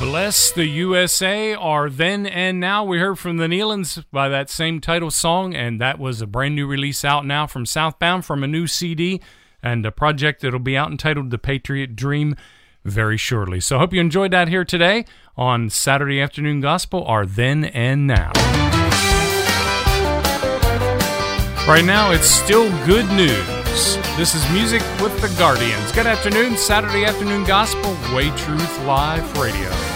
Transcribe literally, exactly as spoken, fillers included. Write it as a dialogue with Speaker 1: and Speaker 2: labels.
Speaker 1: Bless the U S A are Then and Now. We heard from the Nealons by that same title song, and that was a brand new release out now from Southbound from a new C D and a project that'll be out entitled The Patriot Dream very shortly. So I hope you enjoyed that here today on Saturday Afternoon Gospel, our Then and Now. Right now, it's still good news. This is Music with the Guardians. Good afternoon, Saturday Afternoon Gospel, Way Truth Live Radio.